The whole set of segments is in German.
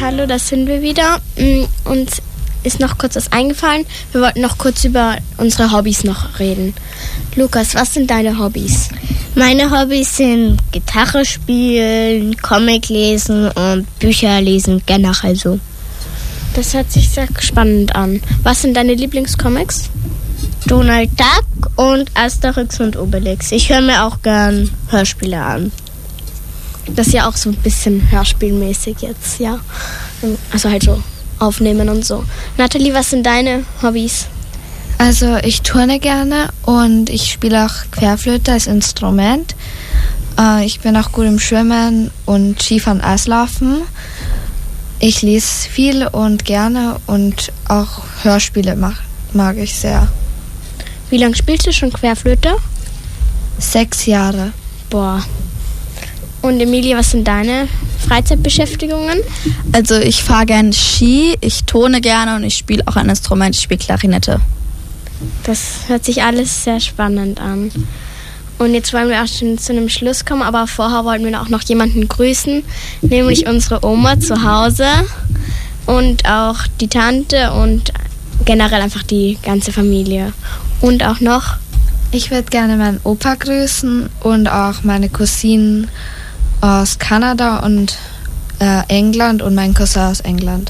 hallo, da sind wir wieder. Uns ist noch kurz was eingefallen. Wir wollten noch kurz über unsere Hobbys noch reden. Lukas, was sind deine Hobbys? Meine Hobbys sind Gitarre spielen, Comic lesen und Bücher lesen, generell so. Das hört sich sehr spannend an. Was sind deine Lieblingscomics? Donald Duck und Asterix und Obelix. Ich höre mir auch gern Hörspiele an. Das ist ja auch so ein bisschen hörspielmäßig jetzt, ja. Also halt so aufnehmen und so. Nathalie, was sind deine Hobbys? Also ich turne gerne und ich spiele auch Querflöte als Instrument. Ich bin auch gut im Schwimmen und Skifahren, Eislaufen. Ich lese viel und gerne und auch Hörspiele mag ich sehr. Wie lange spielst du schon Querflöte? 6 Jahre. Boah. Und Emilie, was sind deine Freizeitbeschäftigungen? Also ich fahre gerne Ski, ich turne gerne und ich spiele auch ein Instrument, ich spiele Klarinette. Das hört sich alles sehr spannend an. Und jetzt wollen wir auch schon zu einem Schluss kommen, aber vorher wollten wir auch noch jemanden grüßen, nämlich unsere Oma zu Hause und auch die Tante und generell einfach die ganze Familie. Und auch noch? Ich würde gerne meinen Opa grüßen und auch meine Cousinen aus Kanada und England und meinen Cousin aus England.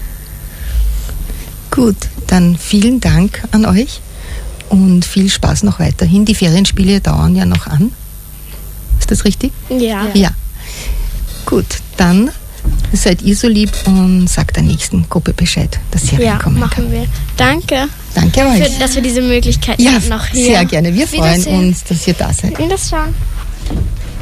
Gut, dann vielen Dank an euch und viel Spaß noch weiterhin. Die Ferienspiele dauern ja noch an. Ist das richtig? Ja. Ja. Gut, dann seid ihr so lieb und sagt der nächsten Gruppe Bescheid, dass sie reinkommen machen kann. wir. Danke. Danke euch. Dass wir diese Möglichkeit noch hier. Sehr gerne. Wir freuen uns, dass ihr da seid. Wiederschauen.